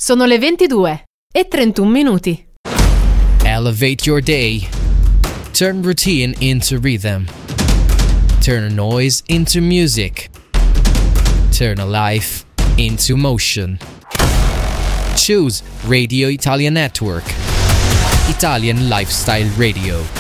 Sono le 22:31. Elevate your day. Turn routine into rhythm. Turn noise into music. Turn a life into motion. Choose Radio Italia Network. Italian Lifestyle Radio.